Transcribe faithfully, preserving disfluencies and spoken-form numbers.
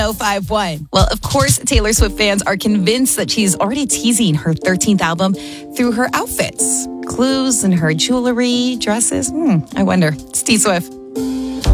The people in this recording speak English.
oh five one. Well, of course, Taylor Swift fans are convinced that she's already teasing her thirteenth album through her outfits. Clues in her jewelry, dresses. Hmm, I wonder. It's T Swift.